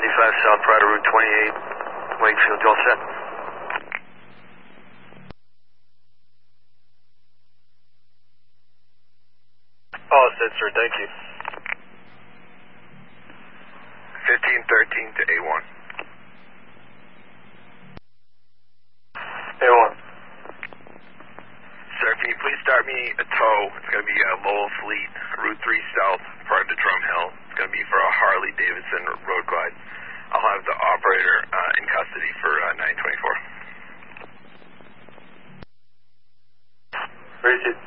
95 South Prada Route 28, Wakefield, you all set? All set, sir, thank you. 1513 to A1. A1. Sir, can you please start me a tow? It's going to be Lowell Fleet, Route 3 South, part of the Drum Hill. It's going to be for a Harley Davidson road glide. I'll have the operator in custody for 924. Rated.